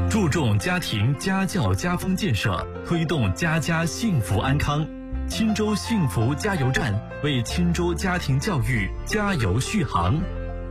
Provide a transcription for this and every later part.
注重家庭家教家风建设，推动家家幸福安康。钦州幸福加油站为钦州家庭教育加油续航。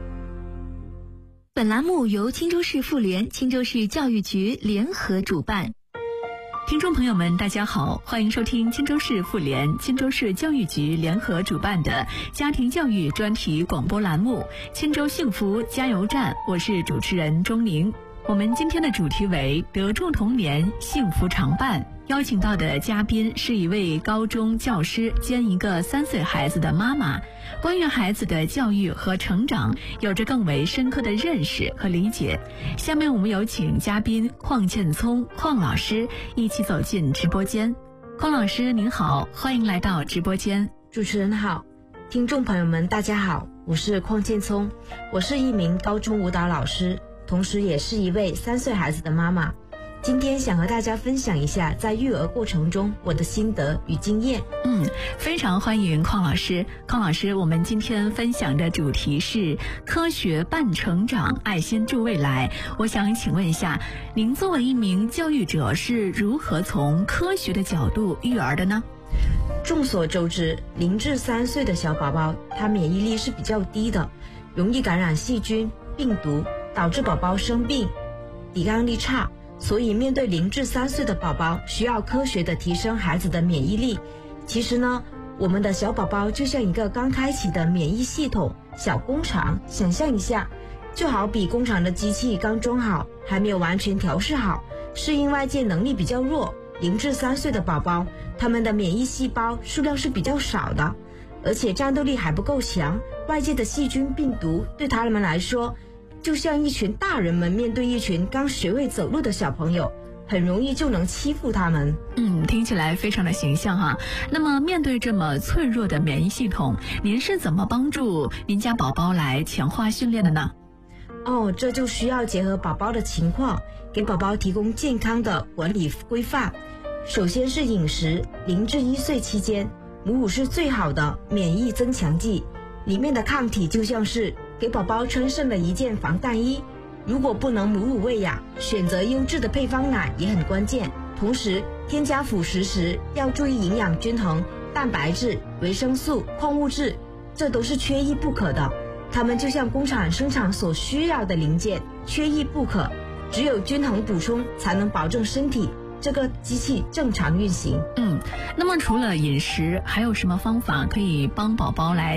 本栏目由钦州市妇联、钦州市教育局联合主办。听众朋友们，大家好，欢迎收听钦州市妇联、钦州市教育局联合主办的家庭教育专题广播栏目《钦州幸福加油站》，我是主持人钟宁。我们今天的主题为得众童年，幸福常伴。邀请到的嘉宾是一位高中教师兼一个3岁孩子的妈妈，关于孩子的教育和成长有着更为深刻的认识和理解。下面我们有请嘉宾邝建聪邝老师一起走进直播间。邝老师您好，欢迎来到直播间。 主持人好，听众朋友们大家好，我是邝建聪，我是一名高中舞蹈老师，同时也是一位3岁孩子的妈妈。今天想和大家分享一下在育儿过程中我的心得与经验。 非常欢迎邝老师。邝老师，我们今天分享的主题是科学伴成长，爱心助未来。我想请问一下，您作为一名教育者是如何从科学的角度育儿的呢？ 众所周知，0至3岁的小宝宝他免疫力是比较低的，容易感染细菌病毒，导致宝宝生病抵抗力差。所以面对0至3岁的宝宝，需要科学的提升孩子的免疫力。其实呢，我们的小宝宝就像一个刚开启的免疫系统小工厂，想象一下，就好比工厂的机器刚装好，还没有完全调试好，适应外界能力比较弱。0至3岁的宝宝，他们的免疫细胞数量是比较少的，而且战斗力还不够强，外界的细菌病毒对他们来说就像一群大人们面对一群刚学会走路的小朋友，很容易就能欺负他们。 听起来非常的形象哈。那么面对这么脆弱的免疫系统，您是怎么帮助您家宝宝来强化训练的呢？ 这就需要结合宝宝的情况，给宝宝提供健康的管理规范。首先是饮食，0至1岁期间，母乳是最好的免疫增强剂，里面的抗体就像是给宝宝穿上了一件防弹衣。如果不能母乳喂养，选择优质的配方奶也很关键。同时添加辅食时要注意营养均衡，蛋白质、维生素、矿物质，这都是缺一不可的。它们就像工厂生产所需要的零件，缺一不可。只有均衡补充，才能保证身体这个机器正常运行。 那么除了饮食，还有什么方法可以帮宝宝来